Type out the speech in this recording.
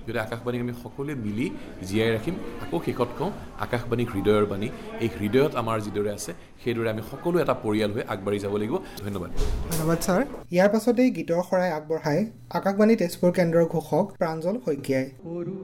গতিকে আকাশবাণীক আমি সকলোৱে মিলি জীয়াই ৰাখিম। আকৌ শেষত কওঁ, আকাশবাণী হৃদয়ৰ বাণী, এই হৃদয়ত আমাৰ যিদৰে আছে সেইদৰে আমি সকলো এটা পৰিয়াল হৈ আগবাঢ়ি যাব লাগিব। ধন্যবাদ। ধন্যবাদ ছাৰ। ইয়াৰ পাছতেই গীতৰ শৰাই আগবঢ়াই আকাশবাণী তেজপুৰ কেন্দ্ৰৰ ঘোষক প্ৰাঞ্জল শইকীয়াই।